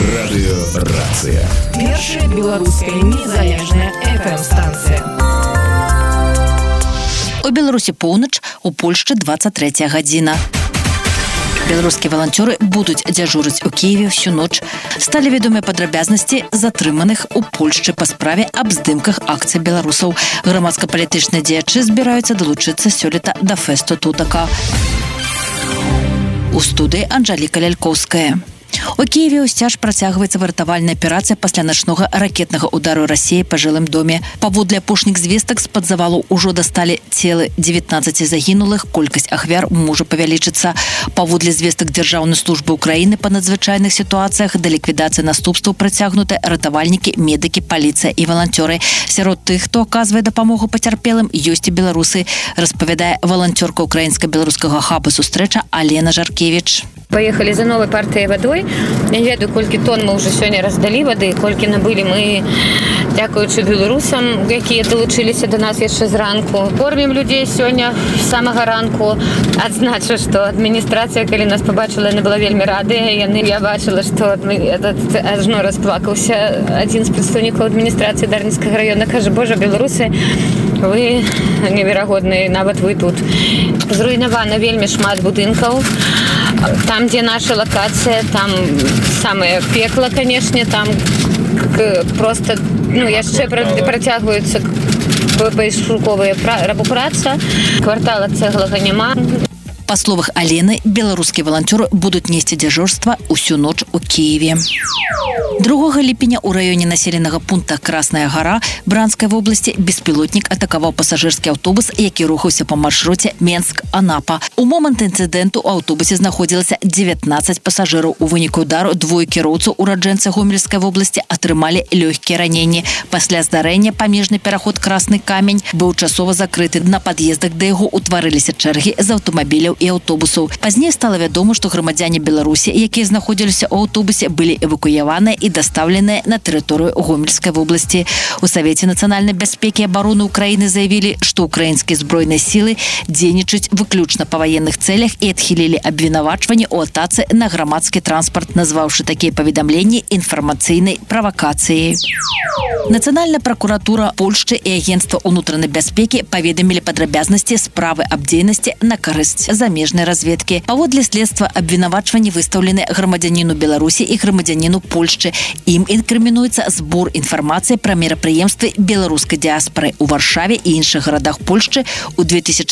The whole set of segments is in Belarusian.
Радыёрацыя. Першая беларуская незалежная FM-станцыя. У Беларусі поўнач, у Польшчы 23 гадзіна. Беларускія валанцёры будуць дзяжурыць у Кіеве всю ноч. Сталі вядомыя падрабязнасці затрыманых у Польшчы па справе аб здымках акцый беларусаў. Грамадска-палітычныя дзеячы збіраюцца далучыцца сёлета да фэсту тутака. У студыі Анжаліка Лялькоўская. У Киеве ўсцяж працягваецца выратавальная аперацыя пасля начнога ракетнага удару Расіі па жылым доме. Паводле апошніх звестак з-пад завалу ўжо дасталі целы 19 загінулых, колькасць ахвяр можа павялічыцца. Паводле звестак Дзяржаўнай службы Украіны па надзвычайных сітуацыях да ліквідацыі наступстваў працягнуты ратавальнікі, медыкі, паліцыя і валанцёры. Сярод тых, хто аказвае дапамогу пацярпелым, ёсць і беларусы, распавядае валанцёрка украінска-беларускага хаба сустрэча Алена Жаркевіч. Поехали за новой партией водой. Я не ведаю, колькі тонн мы уже сёння раздалі воды, колькі набылі мы, дзякуючы беларусам, якія далучыліся до нас яшчэ зранку. Кормім людзей сёння з самага ранку. Адзначу, што адміністрацыя, калі нас пабачыла, яна была вельмі радыя. Я бачыла, што ажно расплакаўся адзін з прадстаўнікаў адміністрацыі Дарніцкага раёна. Кажа: «Божа, беларусы, вы неверагодныя, нават вы тут». Зруйнавана вельмі шмат будынкаў. Там, дзе наша лакацыя, там самае пекла, канешне, там просто, яшчэ працягваюцца пошуковая праца, квартала цэглага няма. Па словах Алены, беларускія валанцёры будуць несці дзяжурства ўсю ноч у Кіеве. 2 ліпеня ў раёне населенага пункта Красная гара Бранскай вобласці беспілотнік атакаваў пасажырскі аўтобус, які рухаўся па маршруце Менск-Анапа. У момант інцыдэнту ў аўтобусе знаходзілася 19 пасажыраў. У выніку удару двое кіроўцаў ураджэнцы Гомельскай вобласці атрымалі лёгкія раненні. Пасля здарэння памежны пераход Красны камень быў часова закрыты. На пад'ездах да яго ўтварыліся чэргі з аўтамабіляў і аўтобусаў. Пазней стала вядома, што грамадзяне Беларусі, якія знаходзіліся ў аўтобусе, былі эвакуяваныя і дастаўленыя на тэрыторыю Гомельскай вобласці. У Савеце нацыянальнай бяспекі і абароны Украіны заявілі, што ўкраінскія збройныя сілы дзейнічаюць выключна па ваенных цэлях і адхілілі абвінавачванні ў атацы на грамадскі транспарт, назваўшы такія паведамленні інфармацыйнай правакацыяй. Нацыянальная пракуратура Польшчы і агенцтва ўнутранай бяспекі паведамілі падрабязнасці справы аб дзейнасці на карысць замежнай разведкі. Паводле следства абвінавачванні выстаўлены грамадзяніну Беларусі і грамадзяніну Польшчы. Ім інкрымінуецца збор інфармацыі пра мерапрыемствы беларускай дыяспары ў Варшаве і іншых гарадах Польшчы ў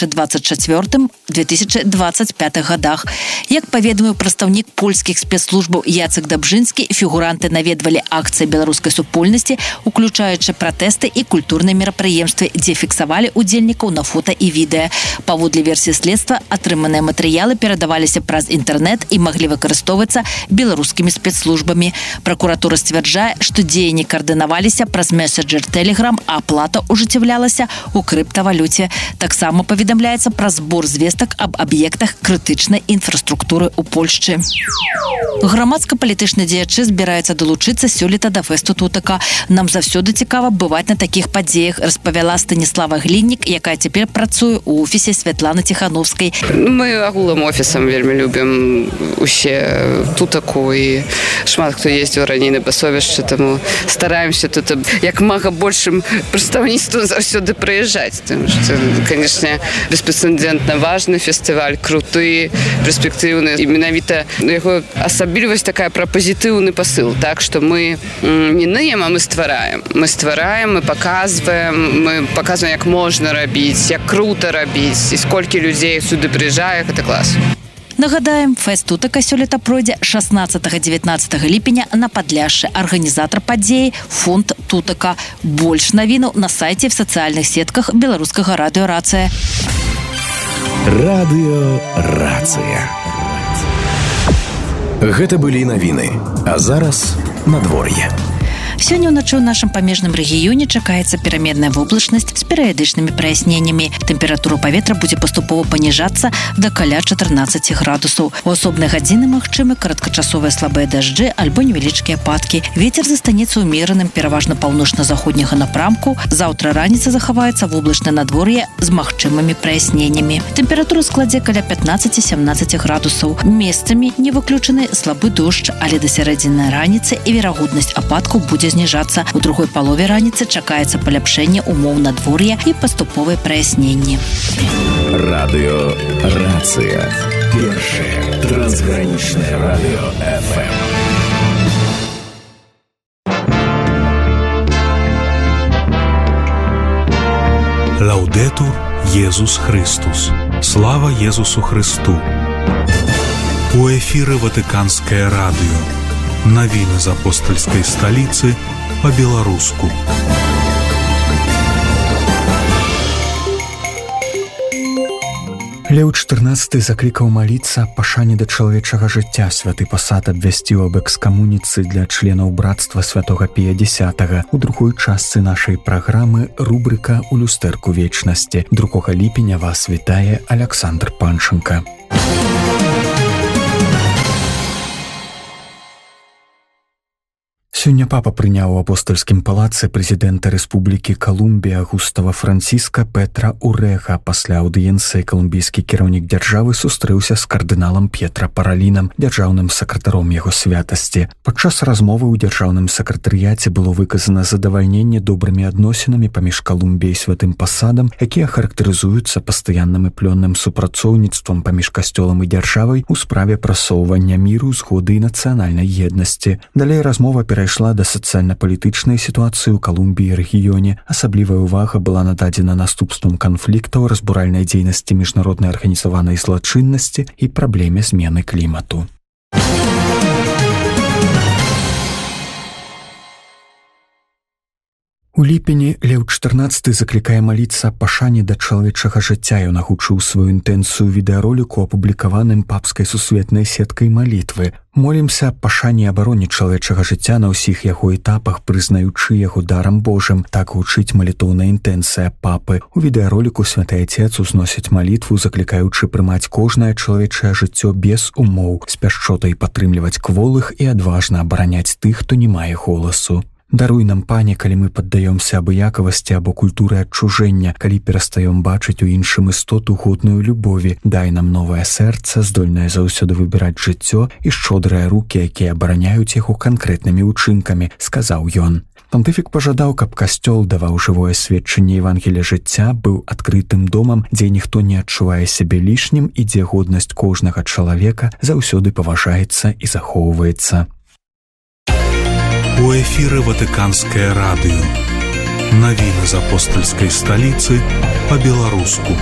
2024-2025 годах. Як паведаміў прадстаўнік польскіх спецслужбаў Яцек Дабжынскі, фігуранты наведвалі акцыі беларускай супольнасці, уключаючы пратэсты і культурныя мерапрыемствы, дзе фіксавалі удзельнікаў на фота і відэа. Паводле версіі следства, атрыманыя матэрыялы перадаваліся праз інтэрнэт і маглі выкарыстоўвацца беларускімі спецслужбамі. Пракуратура сцвярджае, што дзеянні каардынаваліся праз меседжер Telegram, а аплата ужыццяўлялася ў крыптавалюце. Таксама паведамляецца пра збор звестак аб аб'ектах крытычнай інфраструктуры ў Польшчы. Грамадска-палітычныя дзеячы збіраюцца далучыцца сёлета да фэсту тутака. Нам заўсёды цікава бываць на такіх падзеях, распавяла Станіслава Гліннік, якая цяпер працуе ў офісе Святланы Ціхановскай. Мы агулам офісам вельмі любім усе тутаку, і шмат хто ездзіў раней на пасовішча, таму стараемся тут як мага большым прадстаўніцтвам заўсёды прыязджаць. Таму што, канешне, беспрэцэдэнтна важны фестываль, круты, перспектыўны. І менавіта яго асаблівасць такая пра пазітыўны пасыл, так што мы не ныем, а мы ствараем. Мы ствараем, мы паказваем, як можна рабіць, як крута рабіць, і сколькі людзей сюды прыязджае, гэта клас. Нагадаем, фэст тутака сёлета пройдзе 16-19 ліпеня на Падляшшы. Арганізатар падзеі фонд тутака. Больш навінаў на сайце в сацыяльных сетках беларускага радыёрацыя. Радыёрацыя. Гэта былі навіны. А зараз надвор'е. Сёння ўначы ў нашым памежным рэгіёне чакаецца пераменная воблачнасць з перыядычнымі праясненнямі. Тэмпература паветра будзе паступова паніжацца да каля 14 градусаў. У асобныя гадзіны магчымы кароткачасовыя слабыя дажджы альбо невялічкія ападкі. Вецер застанецца ўмераным пераважна паўночна-заходняга напрамку. Заўтра раніца захаваецца воблачнае надвор'е з магчымымі праясненнямі. Тэмпература складзе каля 15-17 градусаў. Месцамі не выключаны слабы дождж, але да сярэдзіны раніцы і верагоднасць ападкаў будзе зніжацца. У другой палове раніцы чакаецца паляпшэнне умоў надвор'я і паступовыя праясненні. Радыё «Рацыя». Першае трансгранічнае радыё ФМ. Лаўдетур Єсус Христос. Слава Єсусу Христу. У эфіры Ватыканскае радыё. Навіны з апостальскай сталіцы па-беларуску. Леў XIV заклікаў маліцца аб пашане да чалавечага жыцця. Святы пасад абвясціў аб экскамуніцы для членаў брацтва святога Пія X. У другой частцы нашай праграмы рубрыка «У люстэрку вечнасці». 2 ліпеня вас вітае Аляксандр Панченка. Сёння папа прыняў у апостальскім палацы прэзідэнта Рэспублікі Калумбія Густава Франціска Петра Урэга. Пасля аўдыенцыі калумбійскі кіраўнік дзяржавы сустрэўся з кардыналам П'етра Паралінам, дзяржаўным сакратаром яго святасці. Падчас размовы ў дзяржаўным сакратарыяце было выказана задавальненне добрымі адносінамі паміж Калумбіяй і святым пасадам, якія характарызуюцца пастаянным і плённым супрацоўніцтвам паміж касцёлам і дзяржавай у справе прасоўвання міру, згоды і нацыянальнай еднасці. Далей размова перайшла да сацыяльна-палітычнай сітуацыі ў Калумбіі і рэгіёне. Асаблівая ўвага была нададзена наступствам канфліктаў, разбуральнай дзейнасці міжнароднай арганізаванай злачыннасці і праблеме змены клімату. У ліпені Леў XIV заклікае маліцца аб пашане да чалавечага жыцця. Ён агучыў сваю інтэнцыю відэароліку, апублікаваным папскай сусветнай сеткай малітвы. Молімся аб пашане і абароне чалавечага жыцця на ўсіх яго этапах, прызнаючы яго дарам Божым. Так гучыць малітоўная інтэнцыя папы. У відэароліку святы Отец узносіць малітву, заклікаючы прымаць кожнае чалавечае жыццё без умоў, з пяшчотай падтрымліваць кволых і адважна абараняць тых, хто не мае голасу. Даруй нам, Пане, калі мы паддаёмся абыякавасці або культуры адчужэння, калі перастаём бачыць у іншым істоту годную любові. Дай нам новае сэрца, здольнае заўсёды выбіраць жыццё і шчодрыя рукі, якія абараняюць яго канкрэтнымі ўчынкамі, сказаў ён. Пантыфік пажадаў, каб касцёл даваў жывое сведчанне Евангелія жыцця, быў адкрытым домам, дзе ніхто не адчувае сябе лішнім і дзе годнасць кожнага чалавека заўсёды паважаецца і захоўваецца. У эфіры Ватыканскае радыё. Навіны з апостальскай сталіцы па-беларуску.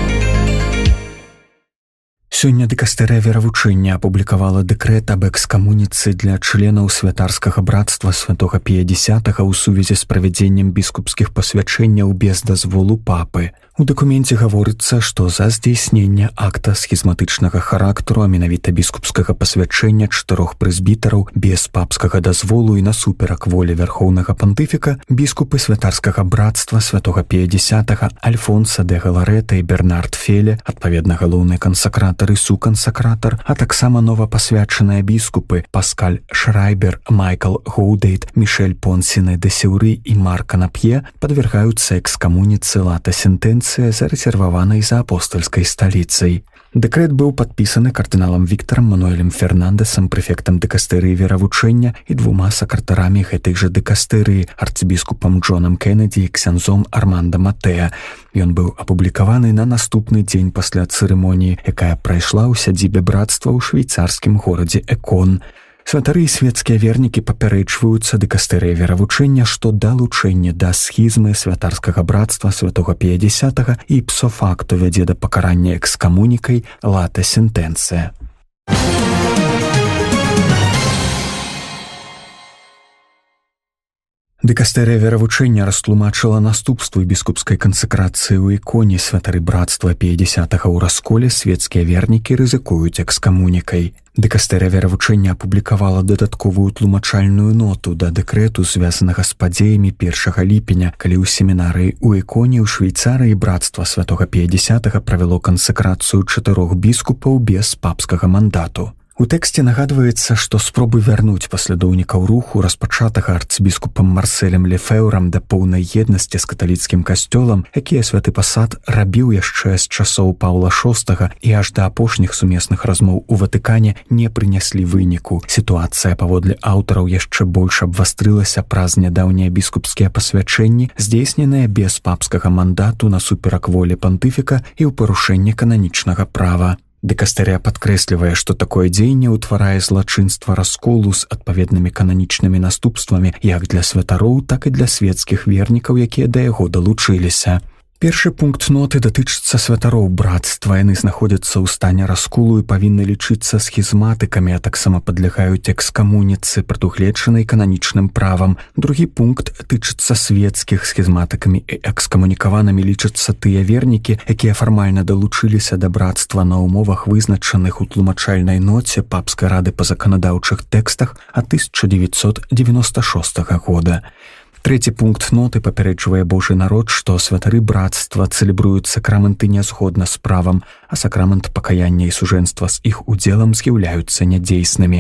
Сёння дыкастэрыя веравучэння апублікавала дэкрэт аб экскамуніцы для членаў святарскага брацтва святога Пія X ў сувязі з правядзеннем біскупскіх пасвячэнняў без дазволу папы. У дакуменце гаворыцца, што за здзейсненне акта схізматычнага характару, а менавіта біскупскага пасвячэння 4 прэзбітараў без папскага дазволу і насуперак волі вярхоўнага пантыфіка, біскупы святарскага брацтва святога Пія X Альфонса де Галарэта і Бернард Феле, адпаведна галоўны кансакратар і сукансакратар, а таксама новапасвячаныя біскупы Паскаль Шрайбер, Майкл Гоудейт, Мішель Понсіне де Сеўры і Марк Канап'е падвяргаюцца экскамуніцы лата сентэнцыі, зарэзерваванай за апостальскай сталіцай. Дэкрэт быў падпісаны кардыналам Віктарам Мануэлем Фернандэсам, прэфектам дыкастэрыі веравучэння і 2 сакратарамі гэтай жа дыкастэрыі, арцыбіскупам Джонам Кеннеді і ксяндзом Арманда Матэа. Ён быў апублікаваны на наступны дзень пасля цырымоніі, якая прайшла ў сядзібе брацтва ў швейцарскім горадзе Экон. Святары і свецкія вернікі папярэджваюцца дыкастэрыі веравучэння, што далучэнне да схізмы святарскага брацтва святога Пія X і псофакту вядзе да пакарання экскамунікай лата сентэнцыя. Дыкастэрыя веравучэння растлумачыла наступствы біскупскай кансакрацыі ў іконе. Святары брацтва Пія X ў расколе светскія вернікі рызыкуюць экскамунікай. Дыкастэрыя веравучэння апублікавала дадатковую тлумачальную ноту да дэкрэту, звязанага з падзеямі 1 ліпеня, калі ў семінарыі ў іконе ў Швейцарыі брацтва святога Пія X правяло кансакрацыю 4 біскупаў без папскага мандату. У тэксце нагадваецца, што спробы вярнуць паслядоўнікаў руху, распачатага арцбіскупам Марселем Лефеўрам да поўнай еднасці з каталіцкім касцёлам, якія святы пасад рабіў яшчэ з часоў Паўла VI і аж да апошніх сумесных размоў у Ватыкане, не прынеслі выніку. Сітуацыя, паводле аўтараў, яшчэ больш абвастрылася праз нядаўнія біскупскія пасвячэнні, здзейсненыя без папскага мандату насуперак волі пантыфіка і ў парушэнні кананічнага права. Дыкастэрыя падкрэслівае, што такое дзеянне ўтварае злачынства расколу з адпаведнымі кананічнымі наступствамі як для святароў, так і для светскіх вернікаў, якія да яго далучыліся. Першы пункт ноты датычыцца святароў брацтва. Яны знаходзяцца ў стане расколу і павінны лічыцца схізматыкамі, а таксама падлягаюць экскамуніцы, прадугледжанай кананічным правам. Другі пункт тычыцца светскіх. Схізматыкамі і экскамунікаванымі лічацца тыя вернікі, якія фармальна далучыліся да брацтва на ўмовах, вызначаных у тлумачальнай ноце Папскай рады па заканадаўчых тэкстах ад 1996 года. Трэці пункт ноты папярэджвае Божы народ, што святары брацтва цэлебруюць сакрамэнты нязгодна з правам, а сакрамент пакаяння і сужэнства з іх удзелам з'яўляюцца нядзейснымі.